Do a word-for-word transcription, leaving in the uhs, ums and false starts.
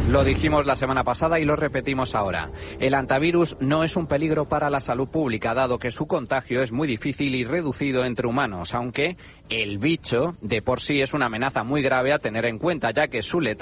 Lo dijimos la semana pasada y lo repetimos ahora. El hantavirus no es un peligro para la salud pública, dado que su contagio es muy difícil y reducido entre humanos, aunque el bicho de por sí es una amenaza muy grave a tener en cuenta, ya que su letalidad